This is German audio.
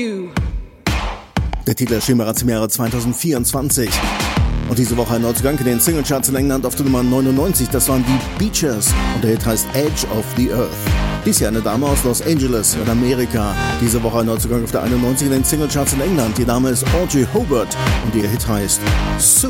Der Titel erschien bereits im Jahre 2024. Und diese Woche ein Neuzugang in den Singlecharts in England auf der Nummer 99. Das waren die Beachers und der Hit heißt Edge of the Earth. Dies hier eine Dame aus Los Angeles in Amerika. Diese Woche ein Neuzugang auf der 91 in den Singlecharts in England. Die Dame ist Audrey Hobart und ihr Hit heißt Sue.